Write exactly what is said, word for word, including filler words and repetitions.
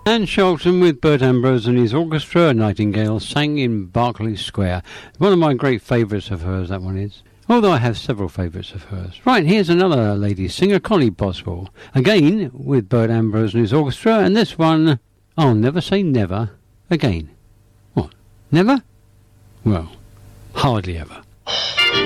Anne Shelton with Bert Ambrose and his orchestra, Nightingale, sang in Berkeley Square. One of my great favourites of hers, that one is. Although I have several favourites of hers. Right, here's another lady singer, Connie Boswell. Again, with Bert Ambrose and his orchestra, and this one, I'll Never Say Never Again. What? Never? Well, hardly ever.